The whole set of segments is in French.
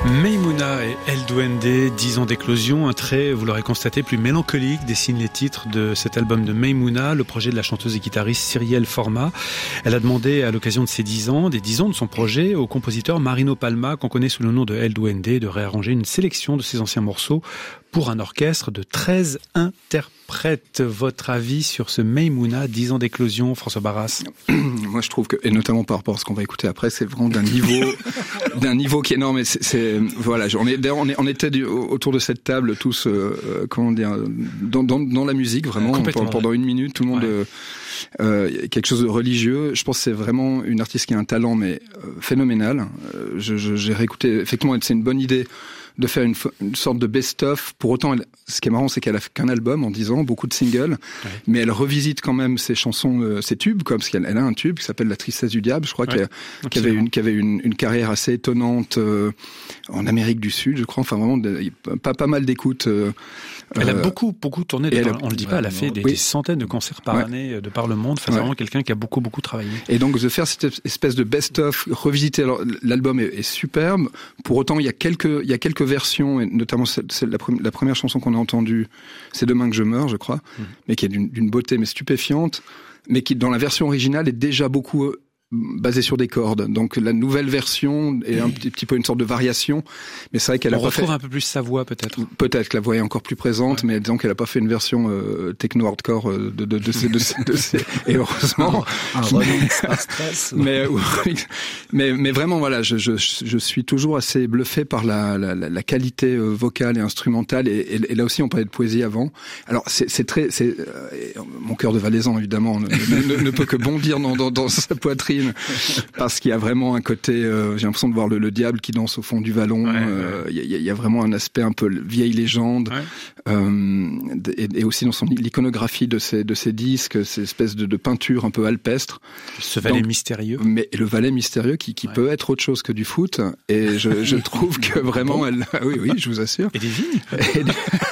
Maïmouna et El Duende, 10 ans d'éclosion, un trait, vous l'aurez constaté, plus mélancolique dessine les titres de cet album de Maïmouna, le projet de la chanteuse et guitariste Cyrielle Format. Elle a demandé à l'occasion de ses 10 ans, des 10 ans de son projet, au compositeur Marino Palma, qu'on connaît sous le nom de El Duende, de réarranger une sélection de ses anciens morceaux pour un orchestre de 13 interprètes. Votre avis sur ce Maïmouna, 10 ans d'éclosion, François Barras? Moi, je trouve que, et notamment par rapport à ce qu'on va écouter après, c'est vraiment d'un niveau qui est énorme. Et voilà, on était autour de cette table tous, comment dire, dans la musique, vraiment, pendant une minute, tout le monde, quelque chose de religieux. Je pense que c'est vraiment une artiste qui a un talent, mais phénoménal. J'ai réécouté, effectivement, c'est une bonne idée de faire une sorte de best-of. Pour autant, ce qui est marrant, c'est qu'elle a fait qu'un album en 10 ans, beaucoup de singles, mais elle revisite quand même ses chansons, ses tubes, comme parce qu'elle a un tube qui s'appelle La Tristesse du Diable, je crois, qui avait une carrière assez étonnante en Amérique du Sud, je crois. Enfin, vraiment, pas mal d'écoutes. Elle a beaucoup tourné. On le dit pas. Elle a fait des centaines de concerts par année de par le monde. Enfin, c'est vraiment quelqu'un qui a beaucoup travaillé. Et donc de faire cette espèce de best-of, revisiter. Alors l'album est superbe. Pour autant, il y a quelques versions, et notamment la première chanson qu'on a entendue, c'est Demain que je meurs, je crois, mais qui est d'une beauté mais stupéfiante, mais qui dans la version originale est déjà beaucoup basé sur des cordes. Donc la nouvelle version est un petit peu une sorte de variation, mais c'est vrai qu'elle a pas fait... un peu plus sa voix peut-être. Peut-être que la voix est encore plus présente, mais disons qu'elle a pas fait une version techno hardcore de ces et heureusement. Mais vraiment voilà, je suis toujours assez bluffé par la qualité vocale et instrumentale, et là aussi on parlait de poésie avant. Alors c'est mon cœur de Valaisan évidemment ne peut que bondir dans sa poitrine. Parce qu'il y a vraiment un côté, j'ai l'impression de voir le diable qui danse au fond du vallon. Il y a vraiment un aspect un peu vieille légende, et aussi dans l'iconographie de ces disques, ces espèces de peinture un peu alpestre. Ce valet mystérieux. Mais le valet mystérieux qui peut être autre chose que du foot. Et je trouve que vraiment, oui, je vous assure. Et des vignes.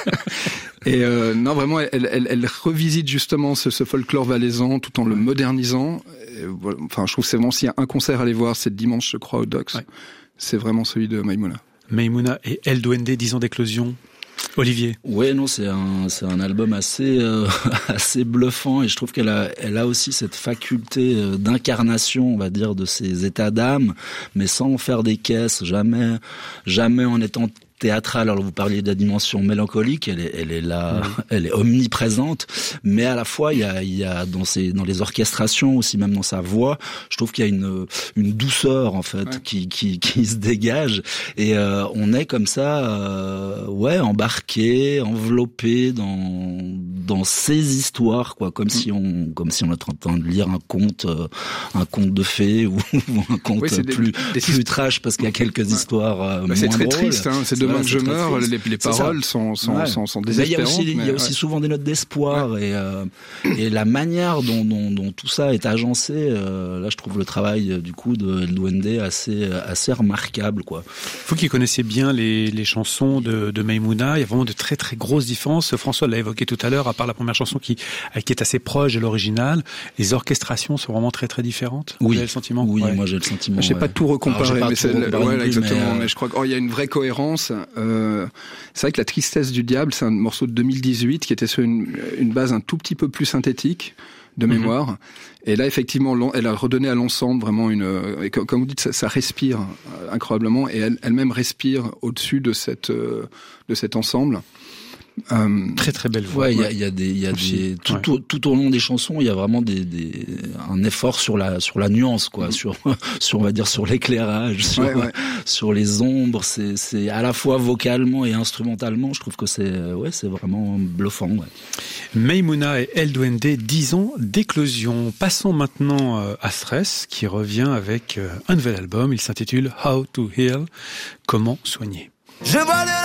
Et non, vraiment, elle revisite justement ce folklore valaisan tout en le modernisant. Et voilà, enfin, je trouve que c'est vraiment, s'il y a un concert à aller voir, c'est dimanche, je crois, au Docks. C'est vraiment celui de Maïmouna. Maïmouna et El Duende, 10 ans d'éclosion. Olivier. Ouais, non, c'est un album assez bluffant, et je trouve qu'elle a aussi cette faculté d'incarnation, on va dire, de ses états d'âme, mais sans faire des caisses, jamais en étant théâtrale. Alors vous parliez de la dimension mélancolique, elle est là, elle est omniprésente, mais à la fois il y a dans les orchestrations, aussi même dans sa voix, je trouve qu'il y a une douceur en fait qui se dégage, et on est comme ça embarqué, enveloppé dans ces histoires, quoi, comme si on était en train de lire un conte de fées ou un conte plus trash, parce qu'il y a quelques histoires moins c'est très drôles. Triste, hein, c'est Demain que je meurs, les paroles sont désespérantes. Il y a aussi souvent des notes d'espoir, et la manière dont tout ça est agencé, là je trouve le travail du coup de El Duende assez remarquable, quoi. Vous qui connaissez bien les chansons de Maïmouna, il y a vraiment de très très grosses différences. François l'a évoqué tout à l'heure, à part la première chanson qui est assez proche de l'original, les orchestrations sont vraiment très très différentes. Oui. Vous avez le sentiment? Oui, moi j'ai le sentiment. Je sais pas tout recomparer, mais exactement. Mais je crois qu'il y a une vraie cohérence. C'est vrai que La Tristesse du Diable, c'est un morceau de 2018 qui était sur une base un tout petit peu plus synthétique de mémoire. Et là, effectivement, elle a redonné à l'ensemble vraiment comme vous dites, ça respire incroyablement, et elle-même respire au-dessus de cet ensemble. Très très belle voix. Ouais, il y a tout au long des chansons, il y a vraiment un effort sur la nuance, quoi, sur on va dire sur l'éclairage, sur les ombres, c'est à la fois vocalement et instrumentalement, je trouve que c'est vraiment bluffant. Maïmouna et El Duende, 10 ans d'éclosion. Passons maintenant à Stress, qui revient avec un nouvel album, il s'intitule How to Heal, comment soigner. Je vois